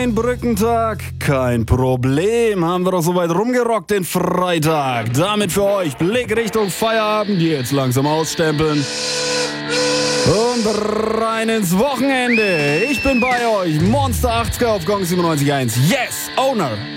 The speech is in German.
ein Brückentag? Kein Problem, haben wir doch soweit rumgerockt den Freitag. Damit für euch Blick Richtung Feierabend, jetzt langsam ausstempeln. Und rein ins Wochenende. Ich bin bei euch, Monster 80er auf Gong 97.1. Yes, Owner.